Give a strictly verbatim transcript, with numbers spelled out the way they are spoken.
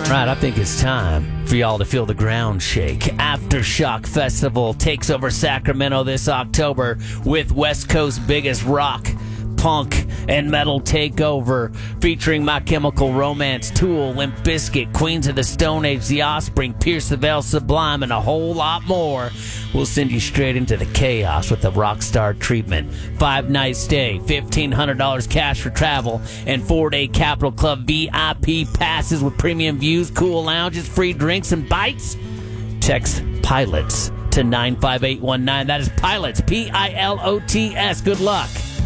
Right, I think it's time for y'all to feel the ground shake. Aftershock Festival takes over Sacramento this October with West Coast's biggest rock, punk, and metal takeover, featuring My Chemical Romance, Tool, Limp Bizkit, Queens of the Stone Age, The Offspring, Pierce the Veil, Sublime, and a whole lot more. We'll send you straight into the chaos with the rock star treatment. Five-night stay, fifteen hundred dollars cash for travel, and four-day Capitol Club V I P passes with premium views, cool lounges, free drinks, and bites. Text PILOTS to nine five eight one nine. That is PILOTS, P I L O T S. Good luck.